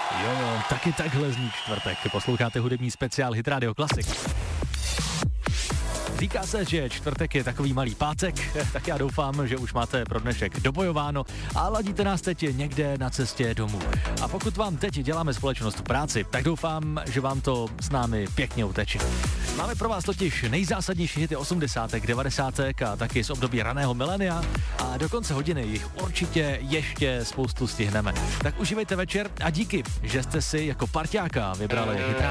Jo, taky takhle zní čtvrtek. Posloucháte hudební speciál Hit Radio Classic. Říká se, že čtvrtek je takový malý pátek, tak já doufám, že už máte pro dnešek dobojováno a ladíte nás teď někde na cestě domů. A pokud vám teď děláme společnost v práci, tak doufám, že vám to s námi pěkně uteče. Máme pro vás totiž nejzásadnější hity 80., 90. a taky z období raného milenia a do konce hodiny jich určitě ještě spoustu stihneme. Tak užívejte večer a díky, že jste si jako parťáka vybrali Hit Radio.